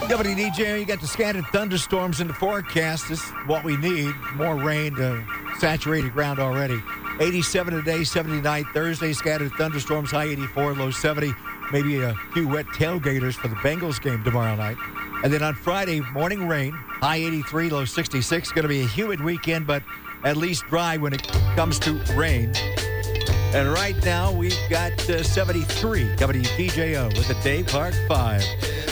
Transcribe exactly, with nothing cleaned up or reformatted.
W D J, you got the scattered thunderstorms in the forecast. This is what we need. More rain to saturate the ground already. eighty-seven today, seventy-nine Thursday. Scattered thunderstorms, high eighty-four, low seventy. Maybe a few wet tailgaters for the Bengals game tomorrow night. And then on Friday, morning rain, high eighty-three, low sixty-six. Going to be a humid weekend, but at least dry when it comes to rain. And right now, we've got uh, seventy-three W D J O with the Dave Clark five.